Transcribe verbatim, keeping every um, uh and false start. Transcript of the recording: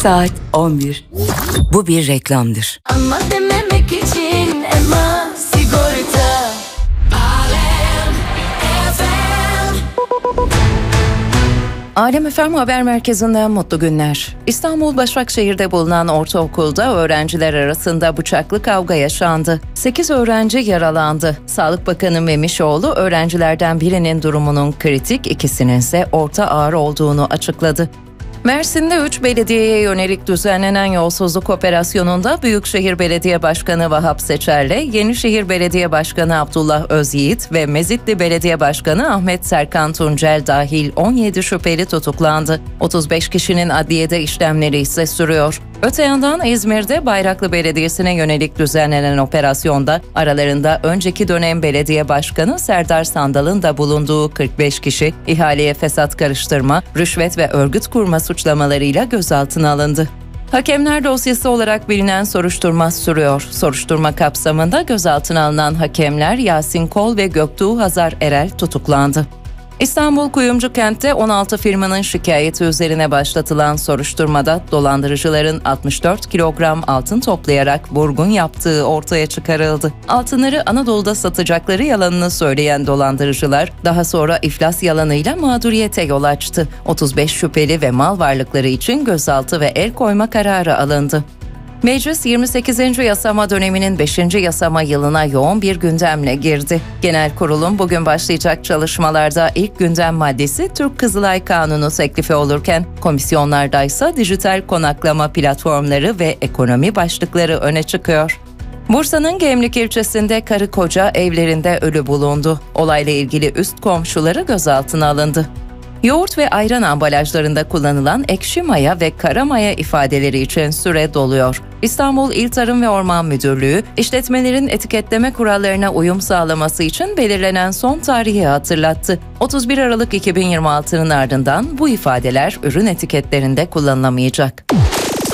Saat on bir. Bu bir reklamdır. Ama dememek için Ema Sigorta. Alem F M. Alem F M Haber Merkezi'nden mutlu günler. İstanbul Başakşehir'de bulunan ortaokulda öğrenciler arasında bıçaklı kavga yaşandı. sekiz öğrenci yaralandı. Sağlık Bakanı Memişoğlu öğrencilerden birinin durumunun kritik, ikisinin ise orta ağır olduğunu açıkladı. Mersin'de üç belediyeye yönelik düzenlenen yolsuzluk operasyonunda Büyükşehir Belediye Başkanı Vahap Seçer'le Yenişehir Belediye Başkanı Abdullah Özyiğit ve Mezitli Belediye Başkanı Ahmet Serkan Tuncel dahil on yedi şüpheli tutuklandı. otuz beş kişinin adliyede işlemleri ise sürüyor. Öte yandan İzmir'de Bayraklı Belediyesi'ne yönelik düzenlenen operasyonda aralarında önceki dönem belediye başkanı Serdar Sandal'ın da bulunduğu kırk beş kişi ihaleye fesat karıştırma, rüşvet ve örgüt kurma suçlamalarıyla gözaltına alındı. Hakemler dosyası olarak bilinen soruşturma sürüyor. Soruşturma kapsamında gözaltına alınan hakemler Yasin Kol ve Göktuğ Hazar Erel tutuklandı. İstanbul Kuyumcukent'te on altı firmanın şikayeti üzerine başlatılan soruşturmada dolandırıcıların altmış dört kilogram altın toplayarak vurgun yaptığı ortaya çıkarıldı. Altınları Anadolu'da satacakları yalanını söyleyen dolandırıcılar daha sonra iflas yalanıyla mağduriyete yol açtı. otuz beş şüpheli ve mal varlıkları için gözaltı ve el koyma kararı alındı. Meclis yirmi sekizinci yasama döneminin beşinci yasama yılına yoğun bir gündemle girdi. Genel kurulun bugün başlayacak çalışmalarda ilk gündem maddesi Türk Kızılay Kanunu teklifi olurken komisyonlarda ise dijital konaklama platformları ve ekonomi başlıkları öne çıkıyor. Bursa'nın Gemlik ilçesinde karı koca evlerinde ölü bulundu. Olayla ilgili üst komşuları gözaltına alındı. Yoğurt ve ayran ambalajlarında kullanılan ekşi maya ve kara maya ifadeleri için süre doluyor. İstanbul İl Tarım ve Orman Müdürlüğü, işletmelerin etiketleme kurallarına uyum sağlaması için belirlenen son tarihi hatırlattı. otuz bir Aralık iki bin yirmi altı'nın ardından bu ifadeler ürün etiketlerinde kullanılamayacak.